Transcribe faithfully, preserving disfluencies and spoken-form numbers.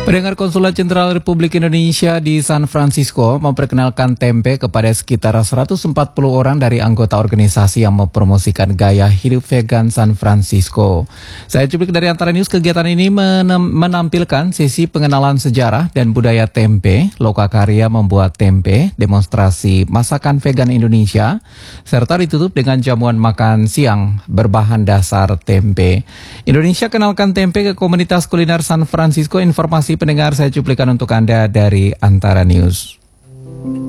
Pendengar, Konsulat Jenderal Republik Indonesia di San Francisco memperkenalkan tempe kepada sekitar seratus empat puluh orang dari anggota organisasi yang mempromosikan gaya hidup vegan San Francisco. Saya cuplik dari Antara News. Kegiatan ini menampilkan sesi pengenalan sejarah dan budaya tempe, lokakarya membuat tempe, demonstrasi masakan vegan Indonesia, serta ditutup dengan jamuan makan siang berbahan dasar tempe. Indonesia kenalkan tempe ke komunitas kuliner San Francisco. Informasi pendengar saya cuplikan untuk Anda dari Antara News.